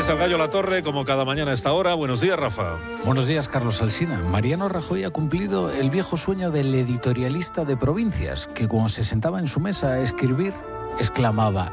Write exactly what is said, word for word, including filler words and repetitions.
está el Gallo Latorre, como cada mañana a esta hora. Buenos días, Rafa. Buenos días, Carlos Alsina. Mariano Rajoy ha cumplido el viejo sueño del editorialista de provincias, que cuando se sentaba en su mesa a escribir, exclamaba: